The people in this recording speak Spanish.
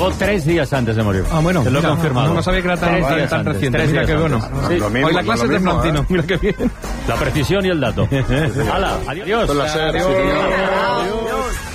acabó 3 días antes de morir. Ah, bueno. Te lo he confirmado. No sabía que era tan reciente. 3 Mira días qué bueno. antes. Lo mismo, Hoy la clase es de Florentino. Mira qué bien. La precisión y el dato. ¡Hala! ¡Adiós! Con la serie. Adiós. Adiós. Adiós.